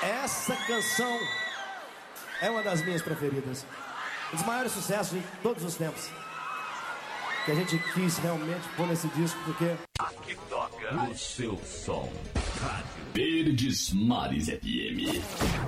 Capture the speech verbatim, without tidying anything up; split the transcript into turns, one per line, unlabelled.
Essa canção é uma das minhas preferidas. Um dos maiores sucessos de todos os tempos. Que a gente quis realmente pôr nesse disco, porque...
Aqui toca o seu som. Rádio Verdes Mares F M.